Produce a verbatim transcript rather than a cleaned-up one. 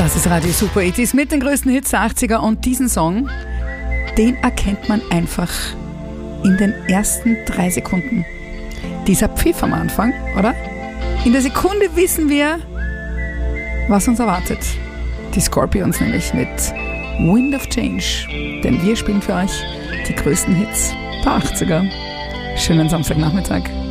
Das ist Radio Super achtzig mit den größten Hits der achtziger und diesen Song, den erkennt man einfach in den ersten drei Sekunden. Dieser Pfiff am Anfang, oder? In der Sekunde wissen wir, was uns erwartet. Die Scorpions nämlich mit Wind of Change. Denn wir spielen für euch die größten Hits der achtziger. Schönen Samstagnachmittag.